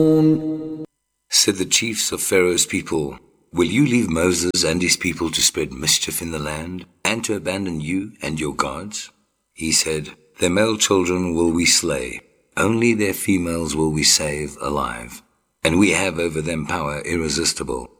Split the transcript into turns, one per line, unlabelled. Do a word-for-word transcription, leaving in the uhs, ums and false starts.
Said the chiefs of Pharaoh's people, "Will you leave Moses and his people to spread mischief in the land, and to abandon you and your gods?" He said, "Their male children will we slay, only their females will we save alive, and we have over them power irresistible.